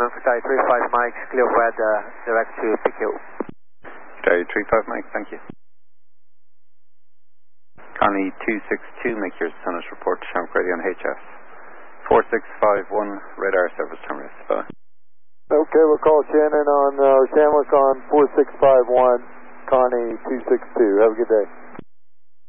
for Sky 35 Mike, clear for direct to PQ. Sky 35 Mike, thank you. Connie 262, make your Sonos report to Shamrock Radio on HS. 4651, radar service terminus. Bye. Okay, we'll call Shannon on, Shamrock on 4651, Connie 262. Have a good day.